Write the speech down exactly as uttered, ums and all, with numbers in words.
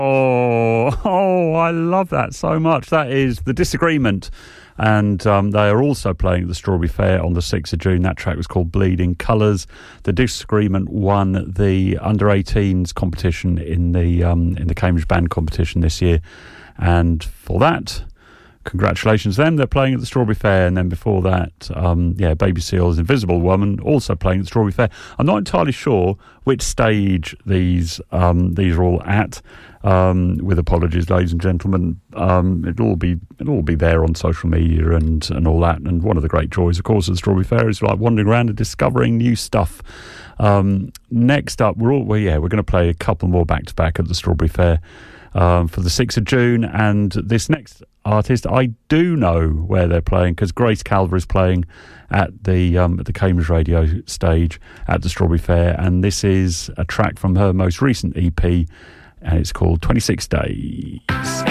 Oh, oh, I love that so much. That is The Disagreement. And um, they are also playing at the Strawberry Fair on the sixth of June. That track was called Bleeding Colours. The Disagreement won the under eighteens competition in the um, in the Cambridge Band competition this year. And for that, congratulations to them. They're playing at the Strawberry Fair. And then before that, um, yeah, Baby Seal's Invisible Woman also playing at the Strawberry Fair. I'm not entirely sure which stage these um, these are all at. Um, with apologies, ladies and gentlemen, um, it'll all be it'll all be there on social media and, and all that. And one of the great joys, of course, of the Strawberry Fair is like wandering around and discovering new stuff. Um, next up, we're all well, yeah, we're going to play a couple more back to back at the Strawberry Fair um, for the sixth of June. And this next artist, I do know where they're playing because Grace Calver is playing at the um, at the Cambridge Radio stage at the Strawberry Fair, and this is a track from her most recent E P. And it's called twenty-six days.